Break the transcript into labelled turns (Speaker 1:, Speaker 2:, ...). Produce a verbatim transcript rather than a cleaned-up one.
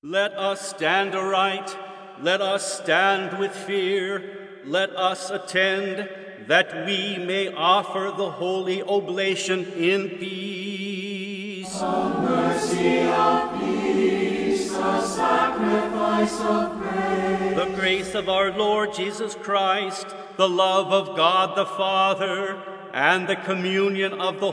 Speaker 1: Let us stand aright, let us stand with fear, let us attend, that we may offer the holy oblation in peace.
Speaker 2: The mercy of peace, the sacrifice of praise.
Speaker 1: The grace of our Lord Jesus Christ, the love of God the Father, and the communion of the